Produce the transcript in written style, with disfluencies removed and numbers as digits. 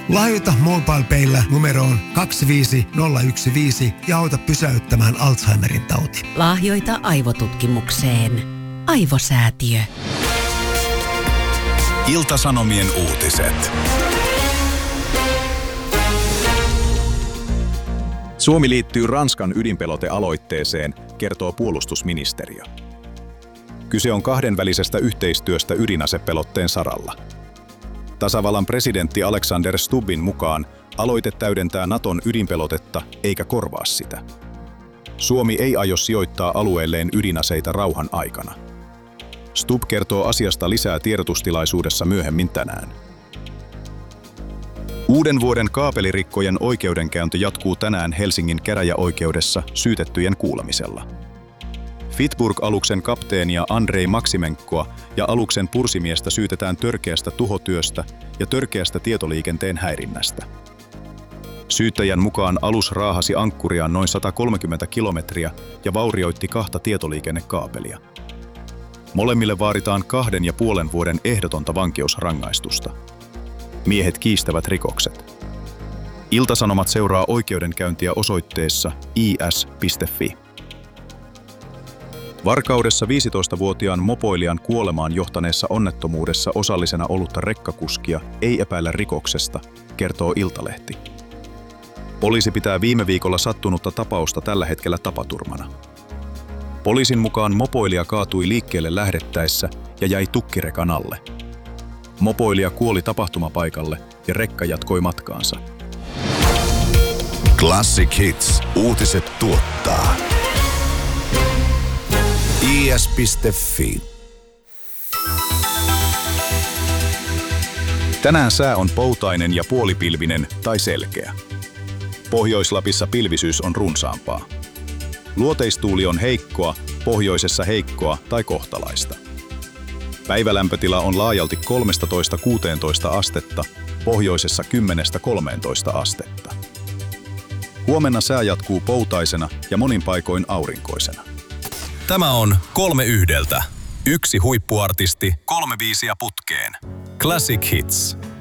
Lahjoita MobilePayllä numeroon 25015 ja auta pysäyttämään Alzheimerin tauti. Lahjoita aivotutkimukseen. Aivosäätiö. Ilta-Sanomien uutiset. Suomi liittyy Ranskan ydinpelotealoitteeseen, kertoo puolustusministeriö. Kyse on kahdenvälisestä yhteistyöstä ydinasepelotteen saralla. Tasavallan presidentti Alexander Stubbin mukaan aloite täydentää Naton ydinpelotetta eikä korvaa sitä. Suomi ei aio sijoittaa alueelleen ydinaseita rauhan aikana. Stubb kertoo asiasta lisää tiedotustilaisuudessa myöhemmin tänään. Uuden vuoden kaapelirikkojen oikeudenkäynti jatkuu tänään Helsingin käräjäoikeudessa syytettyjen kuulemisella. Fitburg-aluksen kapteenia Andrei Maksimenkoa ja aluksen pursimiestä syytetään törkeästä tuhotyöstä ja törkeästä tietoliikenteen häirinnästä. Syyttäjän mukaan alus raahasi ankkuriaan noin 130 kilometriä ja vaurioitti 2 tietoliikennekaapelia. Molemmille vaaditaan 2,5 vuoden ehdotonta vankeusrangaistusta. Miehet kiistävät rikokset. Ilta-Sanomat seuraa oikeudenkäyntiä osoitteessa is.fi. Varkaudessa 15-vuotiaan mopoilijan kuolemaan johtaneessa onnettomuudessa osallisena ollutta rekkakuskia ei epäillä rikoksesta, kertoo Iltalehti. Poliisi pitää viime viikolla sattunutta tapausta tällä hetkellä tapaturmana. Poliisin mukaan mopoilija kaatui liikkeelle lähdettäessä ja jäi tukkirekan alle. Mopoilija kuoli tapahtumapaikalle ja rekka jatkoi matkaansa. Classic Hits. Uutiset tuottaa. is.fi. Tänään sää on poutainen ja puolipilvinen tai selkeä. Pohjois-Lapissa pilvisyys on runsaampaa. Luoteistuuli on heikkoa, pohjoisessa heikkoa tai kohtalaista. Päivälämpötila on laajalti 13–16 astetta, pohjoisessa 10–13 astetta. Huomenna sää jatkuu poutaisena ja monin paikoin aurinkoisena. Tämä on 3 yhdeltä. 1 huippuartisti, 3 biisiä putkeen. Classic Hits.